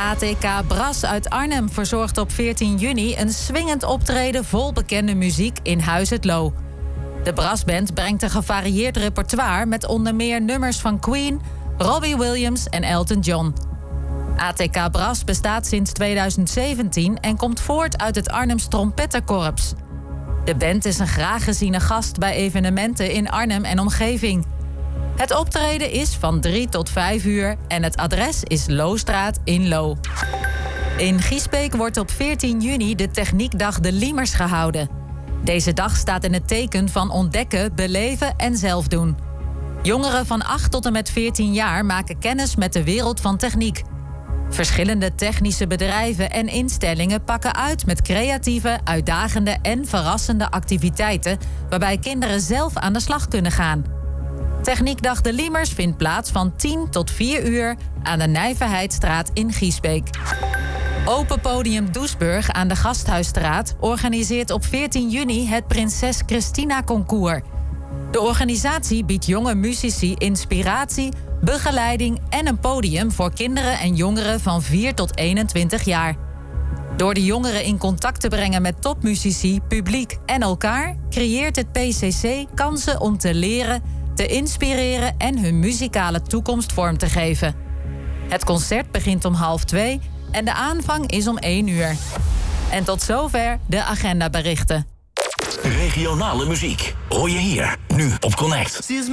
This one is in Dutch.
ATK Bras uit Arnhem verzorgt op 14 juni... een swingend optreden vol bekende muziek in Huis het Loo. De Brassband brengt een gevarieerd repertoire... met onder meer nummers van Queen, Robbie Williams en Elton John. ATK Bras bestaat sinds 2017 en komt voort uit het Arnhems Trompettenkorps. De band is een graag geziene gast bij evenementen in Arnhem en omgeving. Het optreden is van 3 tot 5 uur en het adres is Loostraat in Loo. In Giesbeek wordt op 14 juni de Techniekdag de Liemers gehouden. Deze dag staat in het teken van ontdekken, beleven en zelf doen. Jongeren van 8 tot en met 14 jaar maken kennis met de wereld van techniek. Verschillende technische bedrijven en instellingen pakken uit met creatieve, uitdagende en verrassende activiteiten... waarbij kinderen zelf aan de slag kunnen gaan. Techniekdag de Liemers vindt plaats van 10 tot 4 uur aan de Nijverheidstraat in Giesbeek. Open Podium Doesburg aan de Gasthuisstraat organiseert op 14 juni het Prinses Christina Concours. De organisatie biedt jonge muzici inspiratie, begeleiding en een podium voor kinderen en jongeren van 4 tot 21 jaar. Door de jongeren in contact te brengen met topmuzici, publiek en elkaar... creëert het PCC kansen om te leren, te inspireren en hun muzikale toekomst vorm te geven. Het concert begint om 12:30 en de aanvang is om 1 uur. En tot zover de agendaberichten. Regionale muziek hoor je hier, nu op Connect.